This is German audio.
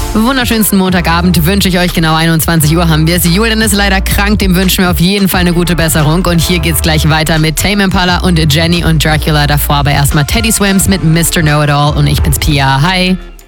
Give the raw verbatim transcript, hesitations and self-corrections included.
Wunderschönsten Montagabend wünsche ich euch. Genau einundzwanzig Uhr haben wir es. Julian ist leider krank, dem wünschen wir auf jeden Fall eine gute Besserung. Und hier geht's gleich weiter mit Tame Impala und Jenny und Dracula. Davor aber erstmal Teddy Swims mit Mister Know-It-All und ich bin's Pia. Hi.